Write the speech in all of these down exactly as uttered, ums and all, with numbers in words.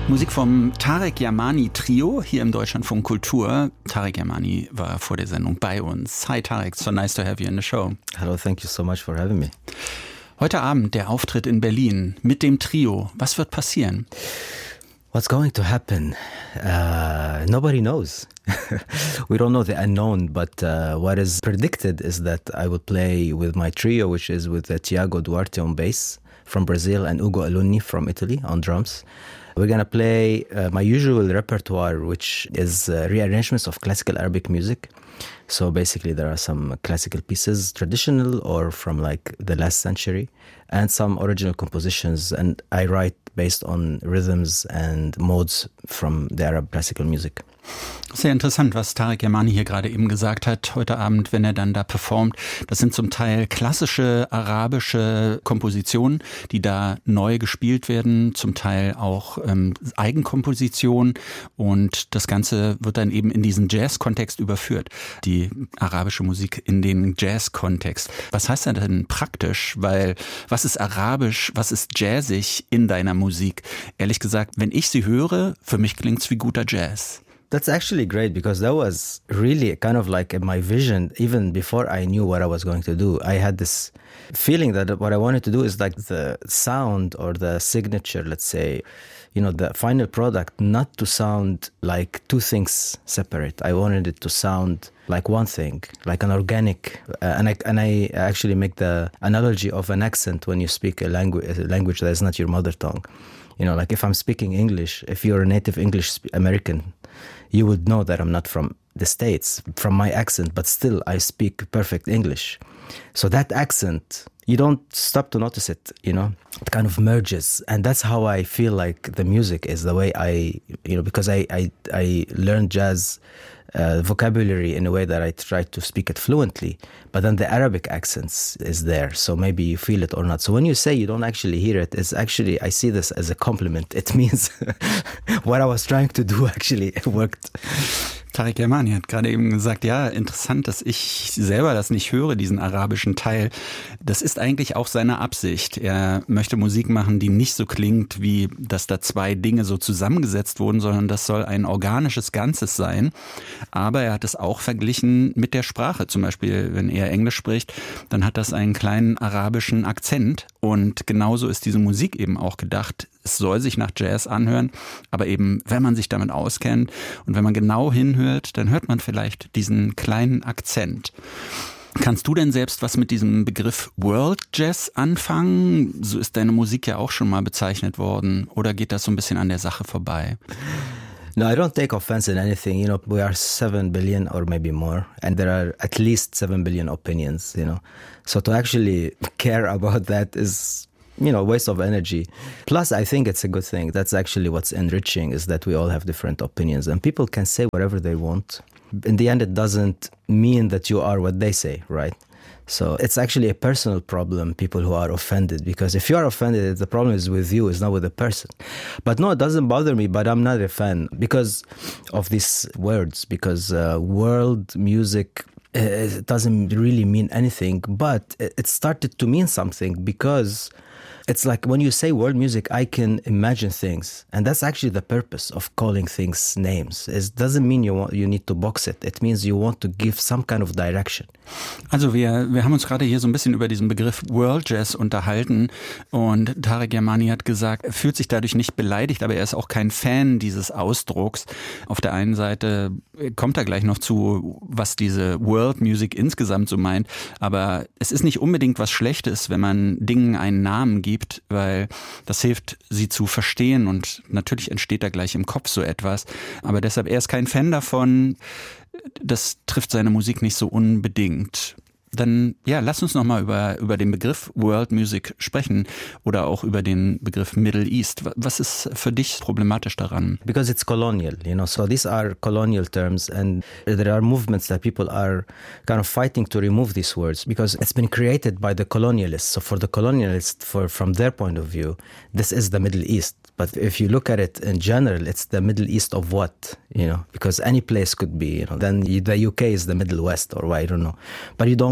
Musik vom Tarek Yamani Trio hier im Deutschlandfunk Kultur. Tarek Yamani war vor der Sendung bei uns. Hi Tarek, so nice to have you in the show. Hello, thank you so much for having me. Heute Abend der Auftritt in Berlin mit dem Trio. Was wird passieren? What's going to happen? Uh, nobody knows. We don't know the unknown, but uh, what is predicted is that I will play with my trio, which is with uh, Tiago Duarte on bass from Brazil and Ugo Alunni from Italy on drums. We're going to play uh, my usual repertoire, which is uh, rearrangements of classical Arabic music. So basically there are some classical pieces, traditional or from like the last century, and some original compositions. And I write based on rhythms and modes from the Arab classical music. Sehr interessant, was Tarek Yamani hier gerade eben gesagt hat, heute Abend, wenn er dann da performt. Das sind zum Teil klassische arabische Kompositionen, die da neu gespielt werden, zum Teil auch ähm, Eigenkompositionen, und das Ganze wird dann eben in diesen Jazz-Kontext überführt, die arabische Musik in den Jazz-Kontext. Was heißt das denn praktisch? Weil was ist arabisch, was ist jazzig in deiner Musik? Ehrlich gesagt, wenn ich sie höre, für mich klingt's wie guter Jazz. That's actually great, because that was really kind of like my vision even before I knew what I was going to do. I had this feeling that what I wanted to do is like the sound or the signature, let's say, you know, the final product, not to sound like two things separate. I wanted it to sound like one thing, like an organic. Uh, and I and I actually make the analogy of an accent when you speak a language, a language that is not your mother tongue. You know, like if I'm speaking English, if you're a native English American, you would know that I'm not from the States, from my accent, but still I speak perfect English. So that accent, you don't stop to notice it, you know, it kind of merges. And that's how I feel like the music is, the way I, you know, because I, I, I learned jazz uh, vocabulary in a way that I try to speak it fluently, but then the Arabic accents is there. So maybe you feel it or not. So when you say you don't actually hear it, it's actually, I see this as a compliment. It means what I was trying to do actually worked. Tarek Yamani hat gerade eben gesagt, ja, interessant, dass ich selber das nicht höre, diesen arabischen Teil. Das ist eigentlich auch seine Absicht. Er möchte Musik machen, die nicht so klingt, wie dass da zwei Dinge so zusammengesetzt wurden, sondern das soll ein organisches Ganzes sein. Aber er hat es auch verglichen mit der Sprache. Zum Beispiel, wenn er Englisch spricht, dann hat das einen kleinen arabischen Akzent. Und genauso ist diese Musik eben auch gedacht. Es soll sich nach Jazz anhören, aber eben, wenn man sich damit auskennt und wenn man genau hinhört, dann hört man vielleicht diesen kleinen Akzent. Kannst du denn selbst was mit diesem Begriff World Jazz anfangen? So ist deine Musik ja auch schon mal bezeichnet worden. Oder geht das so ein bisschen an der Sache vorbei? No, I don't take offense in anything. You know, we are seven billion or maybe more, and there are at least seven billion opinions, you know. So to actually care about that is, you know, waste of energy. Plus, I think it's a good thing. That's actually what's enriching, is that we all have different opinions and people can say whatever they want. In the end, it doesn't mean that you are what they say, right? So it's actually a personal problem, people who are offended, because if you are offended, the problem is with you, it's not with the person. But no, it doesn't bother me, but I'm not a fan because of these words, because uh, world music, it doesn't really mean anything, but it started to mean something, because it's like when you say world music, I can imagine things. And that's actually the purpose of calling things names. It doesn't mean you want, you need to box it. It means you want to give some kind of direction. Also wir, wir haben uns gerade hier so ein bisschen über diesen Begriff World Jazz unterhalten, und Tarek Yamani hat gesagt, er fühlt sich dadurch nicht beleidigt, aber er ist auch kein Fan dieses Ausdrucks. Auf der einen Seite kommt er gleich noch zu, was diese World Music insgesamt so meint, aber es ist nicht unbedingt was Schlechtes, wenn man Dingen einen Namen gibt, weil das hilft, sie zu verstehen, und natürlich entsteht da gleich im Kopf so etwas, aber deshalb, er ist kein Fan davon. Das trifft seine Musik nicht so unbedingt. Dann, ja, lass uns nochmal über, über den Begriff World Music sprechen oder auch über den Begriff Middle East. Was ist für dich problematisch daran? Because it's colonial, you know, so these are colonial terms, and there are movements that people are kind of fighting to remove these words because it's been created by the colonialists. So for the colonialists, for from their point of view, this is the Middle East. But if you look at it in general, it's the Middle East of what, you know, because any place could be, you know, then the U K is the Middle West, or I don't know. But you don't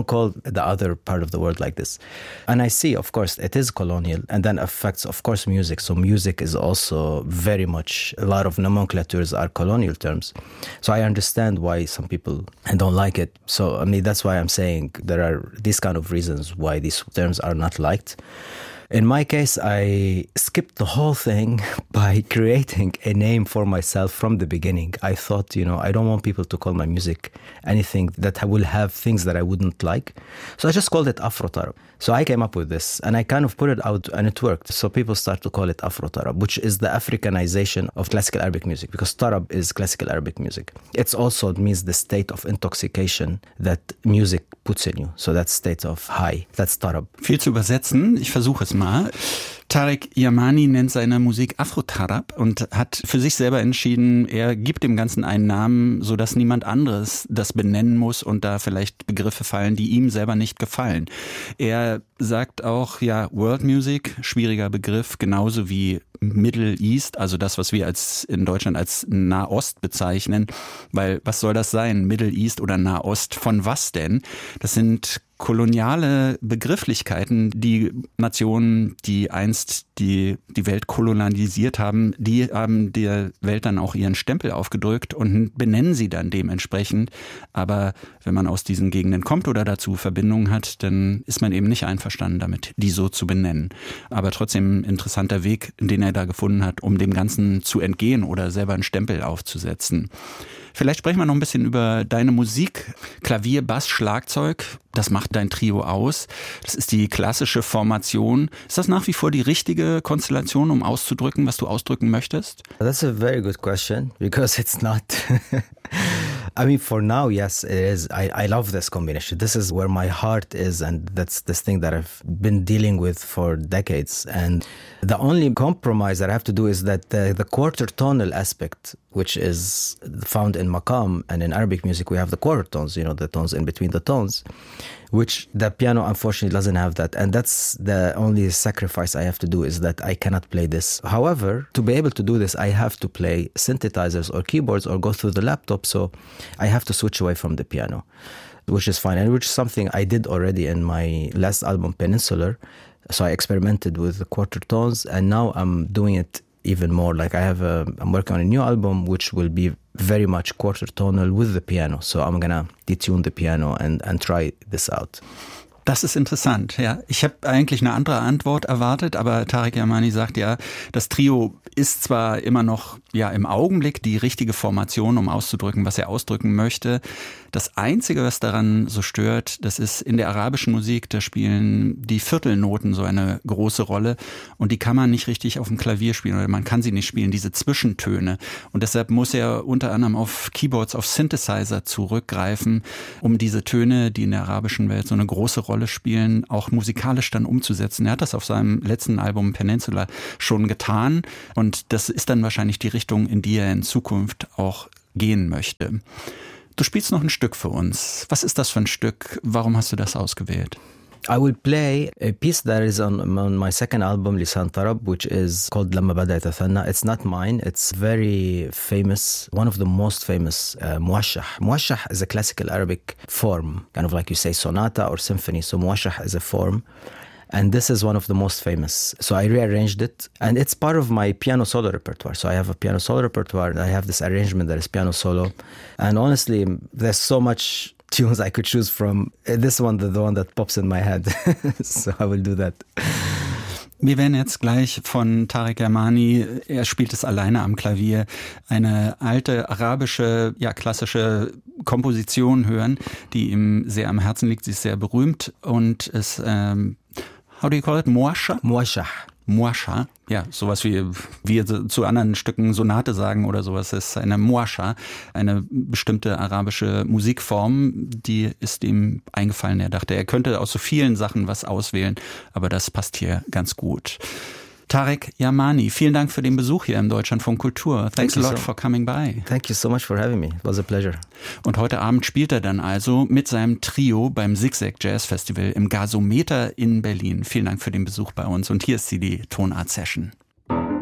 call the other part of the world like this. And I see, of course, it is colonial and then affects, of course, music. So music is also very much, a lot of nomenclatures are colonial terms. So I understand why some people don't like it. So, I mean, that's why I'm saying there are these kind of reasons why these terms are not liked. In my case, I skipped the whole thing by creating a name for myself from the beginning. I thought, you know, I don't want people to call my music anything that will have things that I wouldn't like. So I just called it Afro Tarab. So I came up with this and I kind of put it out and it worked. So people start to call it Afro Tarab, which is the Africanization of classical Arabic music, because Tarab is classical Arabic music. It's also, it means the state of intoxication that music puts in you. So that state of high, that's Tarab. Viel zu übersetzen, ich versuche es mal. Tarek Yamani nennt seine Musik Afro-Tarab und hat für sich selber entschieden, er gibt dem Ganzen einen Namen, sodass niemand anderes das benennen muss und da vielleicht Begriffe fallen, die ihm selber nicht gefallen. Er sagt auch, ja, World Music, schwieriger Begriff, genauso wie Middle East, also das, was wir als in Deutschland als Nahost bezeichnen, weil was soll das sein, Middle East oder Nahost, von was denn? Das sind koloniale Begrifflichkeiten, die Nationen, die einst die, die Welt kolonialisiert haben, die haben der Welt dann auch ihren Stempel aufgedrückt und benennen sie dann dementsprechend. Aber wenn man aus diesen Gegenden kommt oder dazu Verbindungen hat, dann ist man eben nicht einverstanden damit, die so zu benennen. Aber trotzdem ein interessanter Weg, den er da gefunden hat, um dem Ganzen zu entgehen oder selber einen Stempel aufzusetzen. Vielleicht sprechen wir noch ein bisschen über deine Musik. Klavier, Bass, Schlagzeug, das macht dein Trio aus. Das ist die klassische Formation. Ist das nach wie vor die richtige Konstellation, um auszudrücken, was du ausdrücken möchtest? That's a very good question, because it's not... I mean, for now, yes, it is. I, I love this combination. This is where my heart is, and that's this thing that I've been dealing with for decades. And the only compromise that I have to do is that the, the quarter tonal aspect, which is found in maqam, and in Arabic music, we have the quarter tones, you know, the tones in between the tones, which the piano unfortunately doesn't have that. And that's the only sacrifice I have to do, is that I cannot play this. However, to be able to do this, I have to play synthesizers or keyboards or go through the laptop. So I have to switch away from the piano, which is fine. And which is something I did already in my last album, Peninsular. So I experimented with the quarter tones, and now I'm doing it even more. Like I have a, I'm working on a new album, which will be very much quarter tonal with the piano. So I'm gonna detune the piano and, and try this out. Das ist interessant, ja. Ich habe eigentlich eine andere Antwort erwartet, aber Tarek Yamani sagt ja, das Trio ist zwar immer noch ja im Augenblick die richtige Formation, um auszudrücken, was er ausdrücken möchte. Das Einzige, was daran so stört, das ist in der arabischen Musik, da spielen die Viertelnoten so eine große Rolle und die kann man nicht richtig auf dem Klavier spielen oder man kann sie nicht spielen, diese Zwischentöne. Und deshalb muss er unter anderem auf Keyboards, auf Synthesizer zurückgreifen, um diese Töne, die in der arabischen Welt so eine große Rolle spielen, auch musikalisch dann umzusetzen. Er hat das auf seinem letzten Album Peninsula schon getan und das ist dann wahrscheinlich die Richtung, in die er in Zukunft auch gehen möchte. Du spielst noch ein Stück für uns. Was ist das für ein Stück? Warum hast du das ausgewählt? I will play a piece that is on, on my second album, Lisan Tarab, which is called Lamma Badayat Athanna. It's not mine. It's very famous, one of the most famous, uh, Muwashah. Muwashah is a classical Arabic form, kind of like you say sonata or symphony. So Muwashah is a form. And this is one of the most famous. So I rearranged it. And it's part of my piano solo repertoire. So I have a piano solo repertoire. And I have this arrangement that is piano solo. And honestly, there's so much tunes I could choose from. This one, the, the one that pops in my head. So I will do that. Wir werden jetzt gleich von Tarek Yamani, er spielt es alleine am Klavier, eine alte arabische, ja klassische Komposition hören, die ihm sehr am Herzen liegt. Sie ist sehr berühmt und es, ähm, how do you call it? Muwashah? Muwashah. Muwashah, ja, sowas wie wir zu anderen Stücken Sonate sagen oder sowas, das ist eine Muwashah, eine bestimmte arabische Musikform, die ist ihm eingefallen. Er dachte, er könnte aus so vielen Sachen was auswählen, aber das passt hier ganz gut. Tarek Yamani, vielen Dank für den Besuch hier im Deutschlandfunk Kultur. Thanks a lot so, for coming by. Thank you so much for having me. It was a pleasure. Und heute Abend spielt er dann also mit seinem Trio beim Zigzag Jazz Festival im Gasometer in Berlin. Vielen Dank für den Besuch bei uns und hier ist sie, die Tonart Session.